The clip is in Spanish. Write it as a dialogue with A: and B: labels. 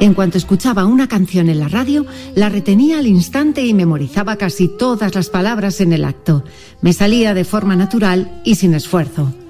A: En cuanto escuchaba una canción en la radio, la retenía al instante y memorizaba casi todas las palabras en el acto. Me salía de forma natural y sin esfuerzo.